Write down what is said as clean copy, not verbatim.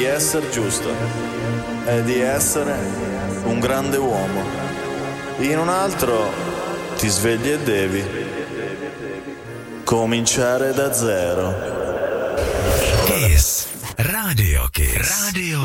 essere giusto e di essere un grande uomo. In un altro ti svegli e devi cominciare da zero. Kiss. Radio Kiss. Radio